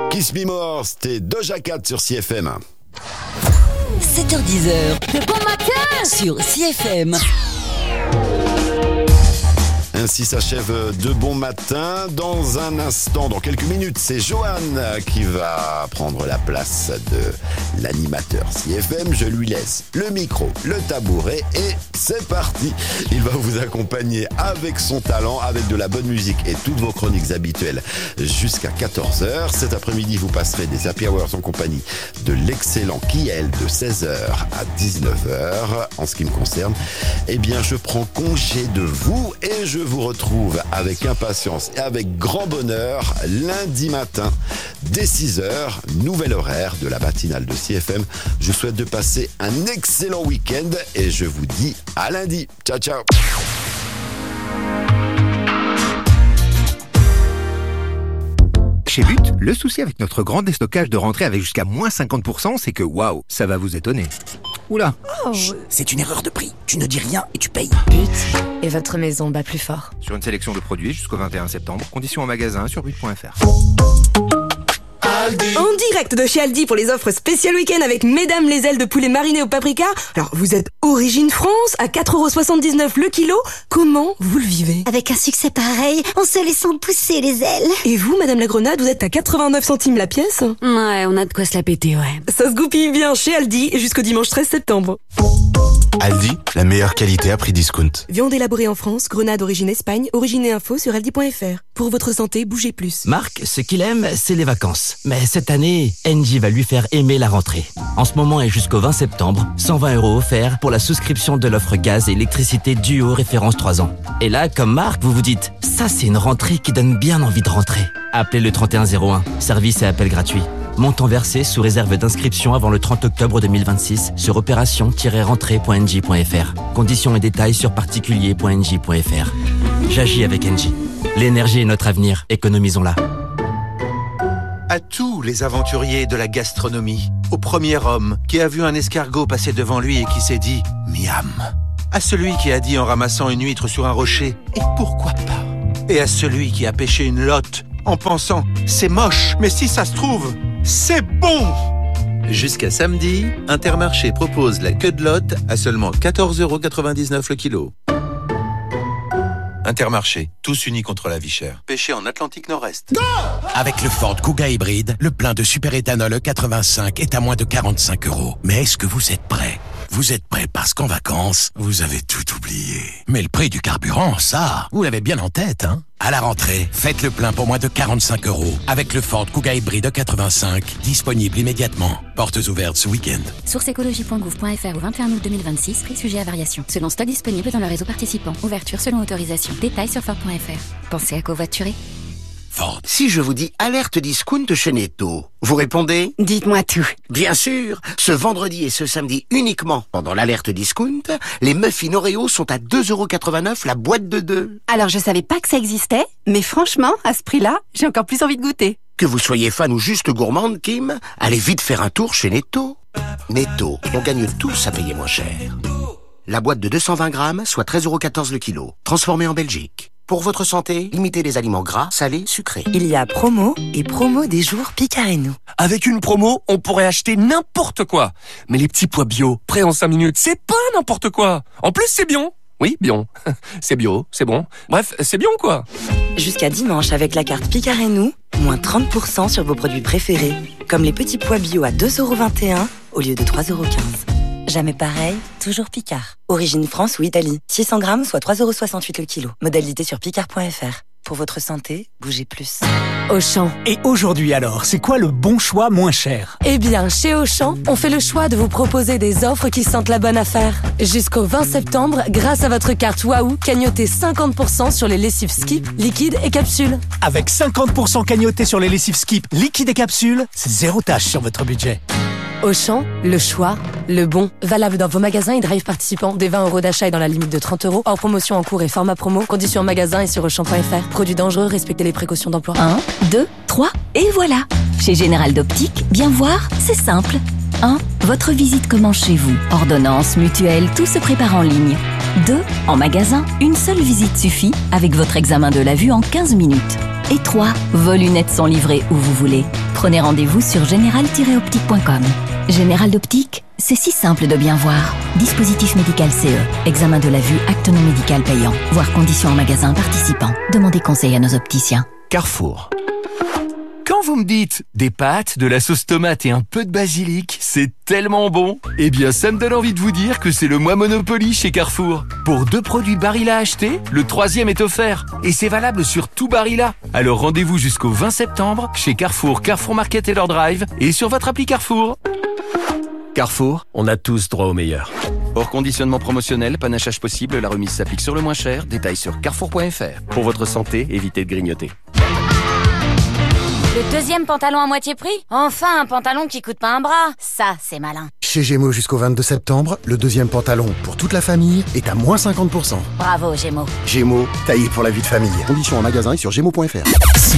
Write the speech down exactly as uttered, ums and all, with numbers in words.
Kiss Me More, c'était Doja Cat sur C F M. sept heures dix, de bon matin sur C F M. Ainsi s'achève De Bon Matin. Dans un instant, dans quelques minutes, c'est Johan qui va prendre la place de l'animateur C F M. Je lui laisse le micro, le tabouret et c'est parti. Il va vous accompagner avec son talent, avec de la bonne musique et toutes vos chroniques habituelles jusqu'à quatorze heures. Cet après-midi, vous passerez des happy hours en compagnie de l'excellent Kiel de seize heures à dix-neuf heures. En ce qui me concerne, eh bien, je prends congé de vous et je vous retrouve avec impatience et avec grand bonheur lundi matin dès six heures, nouvel horaire de la matinale de C F M. Je souhaite de passer un excellent week-end et je vous dis à lundi. Ciao, ciao. Chez But, le souci avec notre grand déstockage de rentrée avec jusqu'à moins cinquante pour cent, c'est que waouh, ça va vous étonner. Oula. Oh. Chut, c'est une erreur de prix. Tu ne dis rien et tu payes. But, et votre maison bat plus fort. Sur une sélection de produits jusqu'au vingt et un septembre, conditions en magasin sur but point f r. Aldi. En direct de chez Aldi pour les offres spéciales week-end avec mesdames les ailes de poulet marinées au paprika. Alors, vous êtes Origine France à quatre euros soixante-dix-neuf le kilo. Comment vous le vivez? Avec un succès pareil, en se laissant pousser les ailes. Et vous, madame la Grenade, vous êtes à quatre-vingt-neuf centimes la pièce? Ouais, on a de quoi se la péter, ouais. Ça se goupille bien chez Aldi jusqu'au dimanche treize septembre. Aldi, la meilleure qualité à prix discount. Viande élaborée en France, Grenade origine Espagne, origine et info sur aldi point f r. Pour votre santé, bougez plus. Marc, ce qu'il aime, c'est les vacances. Mais cette année, Engie va lui faire aimer la rentrée. En ce moment et jusqu'au vingt septembre, cent vingt euros offerts pour la souscription de l'offre gaz et électricité Duo référence trois ans. Et là, comme Marc, vous vous dites, ça c'est une rentrée qui donne bien envie de rentrer. Appelez le trente et un zéro un, service et appel gratuit. Montant versé sous réserve d'inscription avant le trente octobre deux mille vingt-six sur opération tiret rentrée point engie point f r. Conditions et détails sur particulier point engie point f r. J'agis avec Engie. L'énergie est notre avenir, économisons-la. À tous les aventuriers de la gastronomie, au premier homme qui a vu un escargot passer devant lui et qui s'est dit « Miam ». À celui qui a dit en ramassant une huître sur un rocher « Et pourquoi pas ?» Et à celui qui a pêché une lotte en pensant « C'est moche, mais si ça se trouve, c'est bon !» Jusqu'à samedi, Intermarché propose la queue de lotte à seulement quatorze euros quatre-vingt-dix-neuf le kilo. Intermarché, tous unis contre la vie chère. Pêché en Atlantique Nord-Est. Avec le Ford Kuga hybride, le plein de super-éthanol E quatre-vingt-cinq est à moins de quarante-cinq euros. Mais est-ce que vous êtes prêts? Vous êtes prêts parce qu'en vacances, vous avez tout oublié. Mais le prix du carburant, ça, vous l'avez bien en tête, hein? À la rentrée, faites le plein pour moins de quarante-cinq euros avec le Ford Kuga hybride E quatre-vingt-cinq, disponible immédiatement. Portes ouvertes ce week-end. source écologie point gouv point f r au vingt et un août deux mille vingt-six, prix sujet à variation. Selon stock disponible dans le réseau participant. Ouverture selon autorisation. Détails sur Ford point f r. Pensez à covoiturer. Ford. Si je vous dis alerte discount chez Netto, vous répondez? Dites-moi tout. Bien sûr, ce vendredi et ce samedi uniquement, pendant l'alerte discount, les muffins Oreo sont à deux euros quatre-vingt-neuf la boîte de deux. Alors je savais pas que ça existait, mais franchement, à ce prix-là, j'ai encore plus envie de goûter. Que vous soyez fan ou juste gourmande, Kim, allez vite faire un tour chez Netto. Netto, on gagne tous à payer moins cher. La boîte de deux cent vingt grammes, soit treize euros quatorze le kilo, transformée en Belgique. Pour votre santé, limitez les aliments gras, salés, sucrés. Il y a promo et promo des jours Picard et nous. Avec une promo, on pourrait acheter n'importe quoi. Mais les petits pois bio, prêts en cinq minutes, c'est pas n'importe quoi. En plus, c'est bien. Oui, bien. C'est bio, c'est bon. Bref, c'est bien quoi. Jusqu'à dimanche, avec la carte Picard et nous, moins trente pour cent sur vos produits préférés. Comme les petits pois bio à deux euros vingt et un au lieu de trois euros quinze. Jamais pareil, toujours Picard. Origine France ou Italie. six cents grammes, soit trois euros soixante-huit le kilo. Modalité sur picard point f r. Pour votre santé, bougez plus. Auchan. Et aujourd'hui alors, c'est quoi le bon choix moins cher? Eh bien, chez Auchan, on fait le choix de vous proposer des offres qui sentent la bonne affaire. Jusqu'au vingt septembre, grâce à votre carte Waouh, cagnotez cinquante pour cent sur les lessives Skip, liquides et capsules. Avec cinquante pour cent cagnotés sur les lessives Skip, liquides et capsules, c'est zéro tâche sur votre budget. Auchan, le choix, le bon. Valable dans vos magasins et drive participants. Des vingt euros d'achat et dans la limite de trente euros. Hors promotion en cours et format promo. Conditions en magasin et sur auchan point f r. Produits dangereux, respectez les précautions d'emploi. un, deux, trois, et voilà. Chez Général d'Optique, bien voir, c'est simple. un. Votre visite commence chez vous. Ordonnance, mutuelle, tout se prépare en ligne. deux. En magasin, une seule visite suffit avec votre examen de la vue en quinze minutes. Et trois, vos lunettes sont livrées où vous voulez. Prenez rendez-vous sur général tiret optique point com. Général d'Optique, c'est si simple de bien voir. Dispositif médical C E, examen de la vue, acte non médical payant. Voir conditions en magasin participant. Demandez conseil à nos opticiens. Carrefour. Quand vous me dites des pâtes, de la sauce tomate et un peu de basilic, c'est tellement bon. Eh bien, ça me donne envie de vous dire que c'est le mois Monopoly chez Carrefour. Pour deux produits Barilla achetés, le troisième est offert. Et c'est valable sur tout Barilla. Alors rendez-vous jusqu'au vingt septembre chez Carrefour, Carrefour Market et leur Drive et sur votre appli Carrefour. Carrefour, on a tous droit au meilleur. Hors conditionnement promotionnel, panachage possible, la remise s'applique sur le moins cher. Détails sur carrefour point f r. Pour votre santé, évitez de grignoter. Le deuxième pantalon à moitié prix ? Enfin, un pantalon qui coûte pas un bras. Ça, c'est malin. Chez Gémeaux jusqu'au vingt-deux septembre, le deuxième pantalon pour toute la famille est à moins cinquante pour cent. Bravo, Gémeaux. Gémeaux, taillé pour la vie de famille. Conditions en magasin et sur gémeaux point f r.